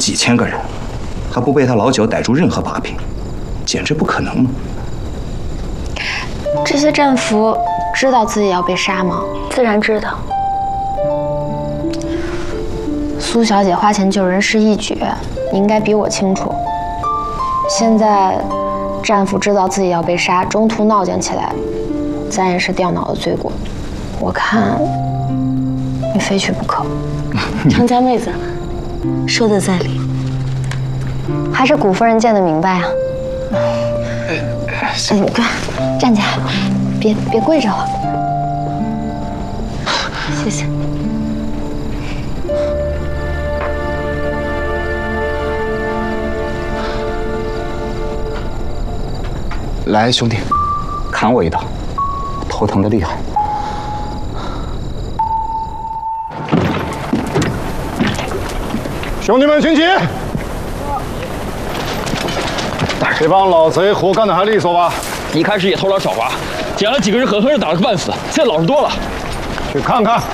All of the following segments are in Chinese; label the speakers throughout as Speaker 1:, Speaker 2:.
Speaker 1: 几千个人，还不被他老九逮住任何把柄，简直不可能嘛！
Speaker 2: 这些战俘知道自己要被杀吗？
Speaker 3: 自然知道。
Speaker 2: 苏小姐花钱救人是一绝，你应该比我清楚。现在战俘知道自己要被杀，中途闹僵起来，咱也是掉脑的罪过。我看你非去不可。
Speaker 3: 程家妹子说的在理，
Speaker 2: 还是谷夫人见得明白啊。你快站起来，别跪着了。
Speaker 3: 谢谢。
Speaker 1: 来，兄弟，砍我一刀，头疼的厉害。
Speaker 4: 兄弟们，行起！这帮老贼活干的还利索吧？
Speaker 5: 一开始也偷懒耍滑，捡了几个人狠狠地打了个半死，现在老实多了。
Speaker 4: 去看看。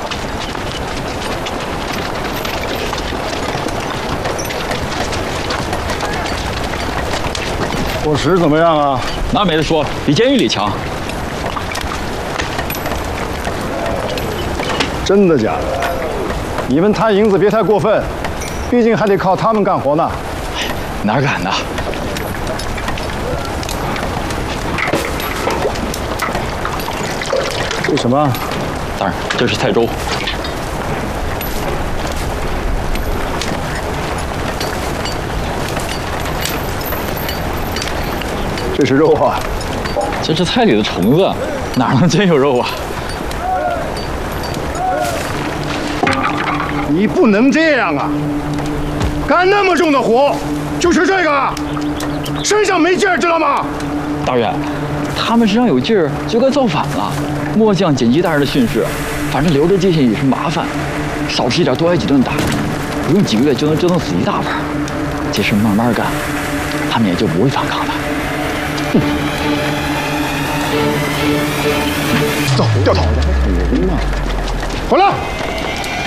Speaker 4: 伙食怎么样啊？
Speaker 5: 那没得说，比监狱里强。
Speaker 4: 真的假的？你们贪银子别太过分，毕竟还得靠他们干活呢。
Speaker 5: 哪敢呢？
Speaker 4: 这什么？
Speaker 5: 当然，这是菜粥。
Speaker 4: 这是肉啊！
Speaker 5: 这是菜里的虫子，哪能真有肉啊？
Speaker 4: 你不能这样啊！干那么重的活，就吃这个，身上没劲儿，知道吗？
Speaker 5: 大元，他们身上有劲儿，就该造反了。末将谨记大人的训示，反正留着界限也是麻烦，少吃一点，多挨几顿打，不用几个月就能折腾死一大半。这事慢慢干，他们也就不会反抗了。哼！
Speaker 4: 走，掉头！回来！